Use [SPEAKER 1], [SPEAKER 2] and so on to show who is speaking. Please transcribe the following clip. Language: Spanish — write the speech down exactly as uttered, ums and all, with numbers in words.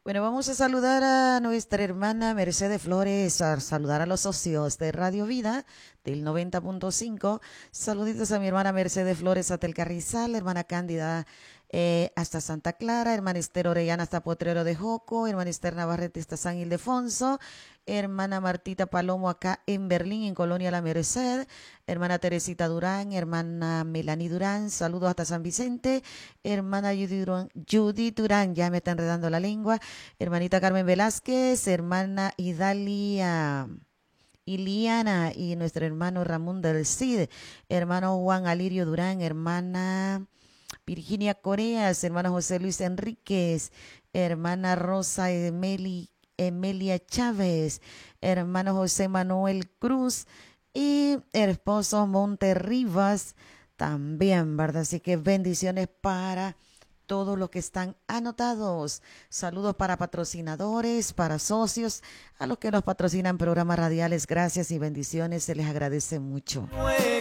[SPEAKER 1] Bueno, vamos a saludar a nuestra hermana Mercedes Flores, a saludar a los socios de Radio Vida del noventa punto cinco. Saluditos a mi hermana Mercedes Flores hasta el Carrizal, hermana Cándida eh, hasta Santa Clara, hermana Esther Orellana hasta Potrero de Joco, hermana Esther Navarrete hasta San Ildefonso, hermana Martita Palomo acá en Berlín, en Colonia La Merced, hermana Teresita Durán, hermana Melanie Durán, saludos hasta San Vicente, hermana Judy Durán, Judy Durán, ya me está enredando la lengua, hermanita Carmen Velázquez, hermana Idalia Iliana y nuestro hermano Ramón del Cid, hermano Juan Alirio Durán, hermana Virginia Coreas, hermano José Luis Enríquez, hermana Rosa Emeli, Emelia Chávez, hermano José Manuel Cruz y el esposo Monte Rivas también, ¿verdad? Así que bendiciones para todos los que están anotados. Saludos para patrocinadores, para socios, a los que nos patrocinan programas radiales. Gracias y bendiciones. Se les agradece mucho.